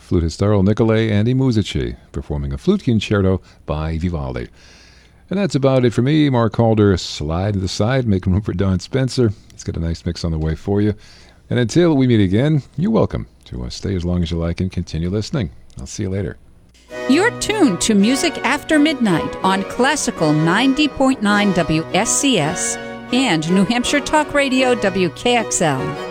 flutist Darryl Nicolay and Musici, performing a flute concerto by Vivaldi. And that's about it for me. Mark Calder, slide to the side, making room for Don Spencer. He's got a nice mix on the way for you. And until we meet again, you're welcome to stay as long as you like and continue listening. I'll see you later. You're tuned to Music After Midnight on Classical 90.9 WSCS and New Hampshire Talk Radio WKXL.